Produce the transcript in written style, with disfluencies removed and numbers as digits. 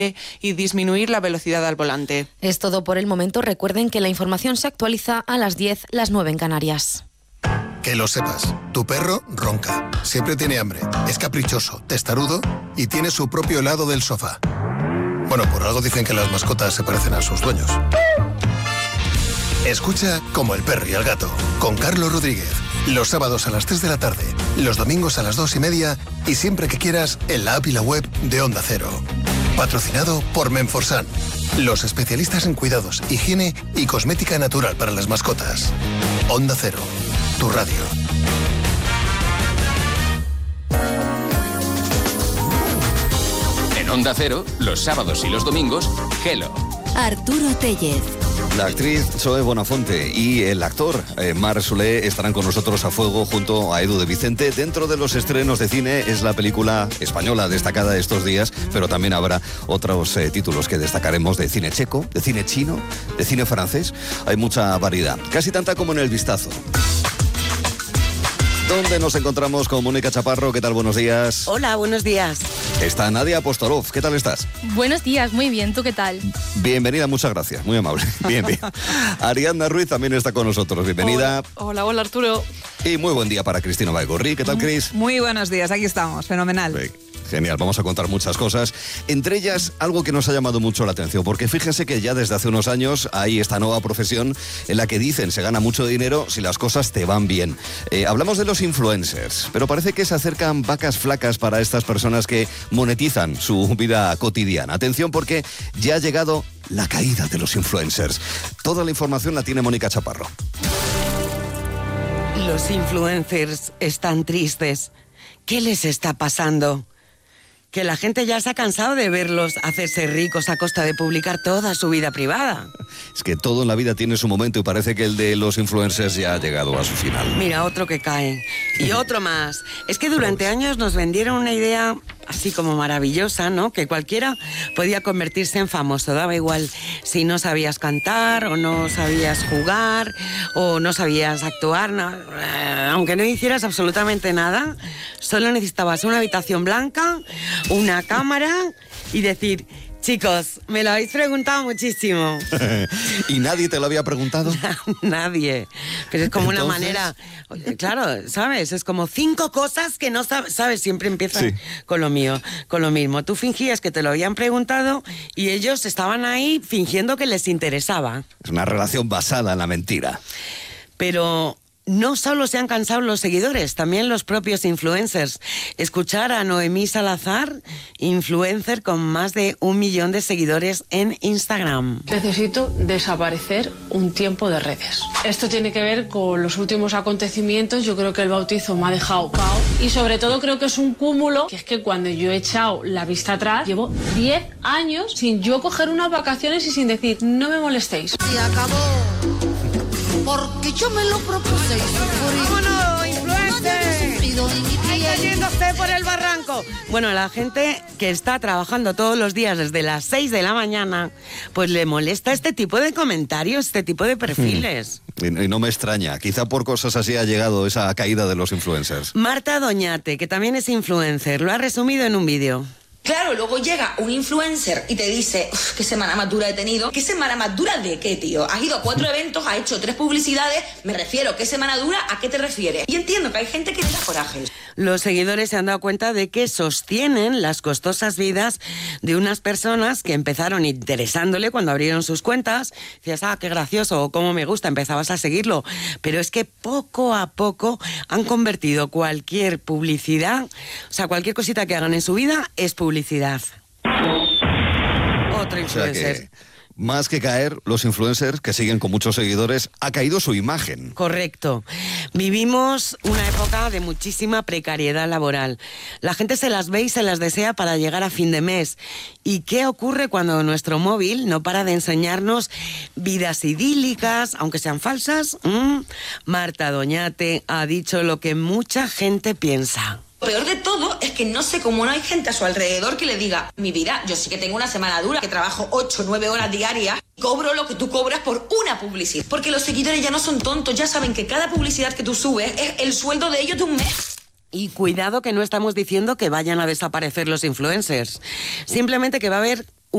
y disminuir la velocidad al volante. Es todo por el momento. Recuerden que la información se actualiza a las 10, las 9 en Canarias. Que lo sepas, tu perro ronca, siempre tiene hambre, es caprichoso, testarudo y tiene su propio helado del sofá. Bueno, por algo dicen que las mascotas se parecen a sus dueños. Escucha Como el perro y el gato, con Carlos Rodríguez. Los sábados a las 3 de la tarde, los domingos a las 2:30 y siempre que quieras en la app y la web de Onda Cero. Patrocinado por Menforsan, los especialistas en cuidados, higiene y cosmética natural para las mascotas. Onda Cero, tu radio. En Onda Cero, los sábados y los domingos, Hello. Arturo Tellez. La actriz Zoe Bonafonte y el actor Marc Solé estarán con nosotros a fuego junto a Edu de Vicente. Dentro de los estrenos de cine es la película española destacada estos días, pero también habrá otros títulos que destacaremos de cine checo, de cine chino, de cine francés. Hay mucha variedad, casi tanta como en El Vistazo. ¿Dónde nos encontramos con Mónica Chaparro? ¿Qué tal? Buenos días. Hola, buenos días. Está Nadia Apostolov. ¿Qué tal estás? Buenos días, muy bien. ¿Tú qué tal? Bienvenida, muchas gracias. Muy amable. Bien. Ariadna Ruiz también está con nosotros. Bienvenida. Hola, Arturo. Y muy buen día para Cristina Baigorri. ¿Qué tal, Cris? Muy buenos días, aquí estamos. Fenomenal. Genial, vamos a contar muchas cosas. Entre ellas, algo que nos ha llamado mucho la atención, porque fíjense que ya desde hace unos años hay esta nueva profesión en la que dicen se gana mucho dinero si las cosas te van bien. Hablamos de los influencers, pero parece que se acercan vacas flacas para estas personas que monetizan su vida cotidiana. Atención, porque ya ha llegado la caída de los influencers. Toda la información la tiene Mónica Chaparro. Los influencers están tristes. ¿Qué les está pasando? Que la gente ya se ha cansado de verlos hacerse ricos a costa de publicar toda su vida privada. Es que todo en la vida tiene su momento y parece que el de los influencers ya ha llegado a su final. Mira, otro que cae. Y otro más. Es que durante años nos vendieron una idea así como maravillosa, ¿no? Que cualquiera podía convertirse en famoso. Daba igual si no sabías cantar o no sabías jugar o no sabías actuar. No, aunque no hicieras absolutamente nada, solo necesitabas una habitación blanca, una cámara y decir: chicos, me lo habéis preguntado muchísimo. ¿Y nadie te lo había preguntado? Nadie. Pero es como ¿Entonces? una manera... Claro, ¿sabes? Es como 5 cosas que no sabes. Siempre empiezan con lo mío, con lo mismo. Tú fingías que te lo habían preguntado y ellos estaban ahí fingiendo que les interesaba. Es una relación basada en la mentira. Pero... no solo se han cansado los seguidores, también los propios influencers. Escuchar a Noemí Salazar, influencer con más de 1 millón de seguidores en Instagram. Necesito desaparecer un tiempo de redes. Esto tiene que ver con los últimos acontecimientos. Yo creo que el bautizo me ha dejado cao. Y sobre todo creo que es un cúmulo, que es que cuando yo he echado la vista atrás, llevo 10 años sin yo coger unas vacaciones y sin decir, no me molestéis. Se acabó. Porque yo me lo propuse. ¡Vámonos, influencer! ¡Ahí cayéndose por el barranco! Bueno, la gente que está trabajando todos los días desde las 6 de la mañana, pues le molesta este tipo de comentarios, este tipo de perfiles. Y no me extraña, quizá por cosas así ha llegado esa caída de los influencers. Marta Doñate, que también es influencer, lo ha resumido en un vídeo. Claro, luego llega un influencer y te dice, qué semana más dura he tenido. ¿Qué semana más dura de qué, tío? Has ido a 4 eventos, has hecho 3 publicidades. Me refiero, ¿qué semana dura? ¿A qué te refieres? Y entiendo que hay gente que te da coraje. Los seguidores se han dado cuenta de que sostienen las costosas vidas de unas personas que empezaron interesándole cuando abrieron sus cuentas. Decías, qué gracioso, o cómo me gusta, empezabas a seguirlo. Pero es que poco a poco han convertido cualquier publicidad, o sea, cualquier cosita que hagan en su vida es publicidad. Otro influencer. O sea que, más que caer, los influencers, que siguen con muchos seguidores, ha caído su imagen. Correcto. Vivimos una época de muchísima precariedad laboral. La gente se las ve y se las desea para llegar a fin de mes. ¿Y qué ocurre cuando nuestro móvil no para de enseñarnos vidas idílicas, aunque sean falsas? Marta Doñate ha dicho lo que mucha gente piensa. Lo peor de todo es que no sé cómo no hay gente a su alrededor que le diga, mi vida, yo sí que tengo una semana dura, que trabajo 8 o 9 horas diarias, cobro lo que tú cobras por una publicidad. Porque los seguidores ya no son tontos, ya saben que cada publicidad que tú subes es el sueldo de ellos de un mes. Y cuidado que no estamos diciendo que vayan a desaparecer los influencers. Simplemente que va a haber